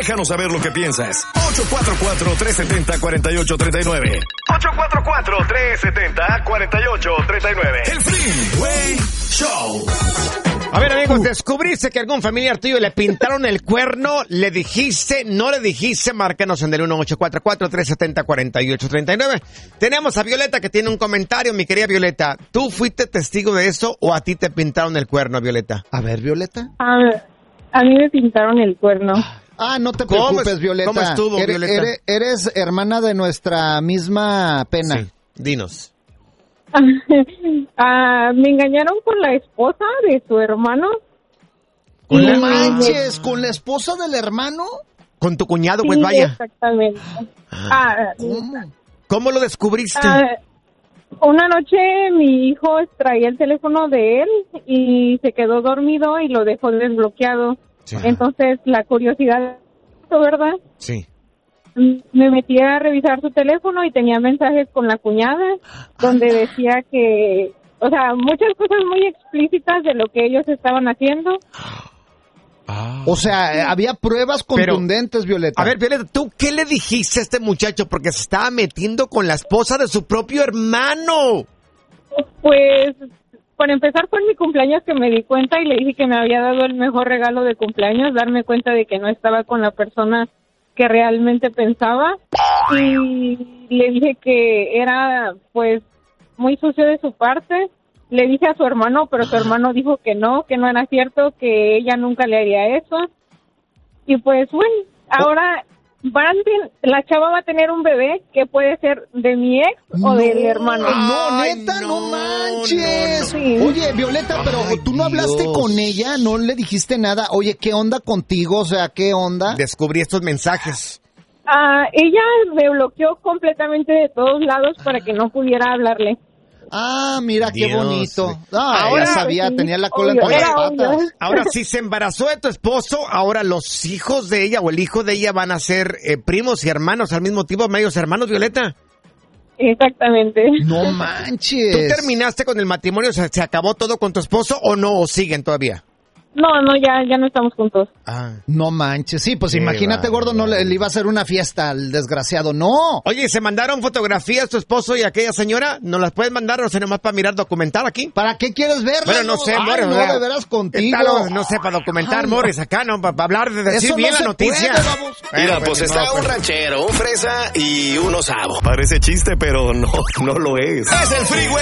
Déjanos saber lo que piensas. 844-370-4839. 844-370-4839. El Freeway Show. A ver, amigos, ¿descubriste que algún familiar tuyo le pintaron el cuerno? ¿Le dijiste? ¿No le dijiste? Márcanos en el 1844-370-4839. Tenemos a Violeta que tiene un comentario, mi querida Violeta. ¿Tú fuiste testigo de eso o a ti te pintaron el cuerno, Violeta? A ver, Violeta. A mí me pintaron el cuerno. No te preocupes, Violeta. ¿Cómo estuvo, Violeta? Eres hermana de nuestra misma pena. Sí, dinos. Me engañaron con la esposa de su hermano. ¡No manches! ¿Con la esposa del hermano? Con tu cuñado, Sí, pues vaya. Exactamente. ¿Cómo lo descubriste? Una noche mi hijo traía el teléfono de él y se quedó dormido y lo dejó desbloqueado. Sí. Entonces la curiosidad, ¿verdad? Sí. Me metí a revisar su teléfono y tenía mensajes con la cuñada donde decía que, o sea, muchas cosas muy explícitas de lo que ellos estaban haciendo. O sea, había pruebas contundentes, Violeta. A ver, Violeta, ¿tú qué le dijiste a este muchacho? Porque se estaba metiendo con la esposa de su propio hermano. Pues, para empezar, fue en mi cumpleaños que me di cuenta y le dije que me había dado el mejor regalo de cumpleaños, darme cuenta de que no estaba con la persona que realmente pensaba, y le dije que era pues muy sucio de su parte. Le dije a su hermano, pero su hermano dijo que no era cierto, que ella nunca le haría eso. Y pues bueno, ahora la chava va a tener un bebé que puede ser de mi ex o del hermano. No, neta, no manches. Sí. Oye, Violeta, pero tú no hablaste con ella, no le dijiste nada. Oye, ¿qué onda contigo? O sea, ¿qué onda? Descubrí estos mensajes. Ella me bloqueó completamente de todos lados para que no pudiera hablarle. Mira, qué bonito. Ahora ella sabía, sí, tenía la cola entre las patas. Ahora, si se embarazó de tu esposo, ahora los hijos de ella o el hijo de ella van a ser primos y hermanos al mismo tiempo, medios hermanos, Violeta. Exactamente. No manches. ¿Tú terminaste con el matrimonio? O sea, ¿se acabó todo con tu esposo o no? ¿O siguen todavía? No, ya no estamos juntos. No manches. Sí, pues imagínate, gordo, no le iba a hacer una fiesta al desgraciado. ¡No! Oye, ¿se mandaron fotografías tu esposo y aquella señora? ¿Nos las puedes mandar o sea, nomás para mirar documental aquí? ¿Para qué quieres verlas? Bueno, no sé, Morris. No, de veras contigo. No sé, para documentar, Morris, acá, ¿no? Para hablar, de decir eso bien no la noticia. Mira, pues está un ranchero, un fresa y un osavo. Parece chiste, pero no lo es. Es el Freeway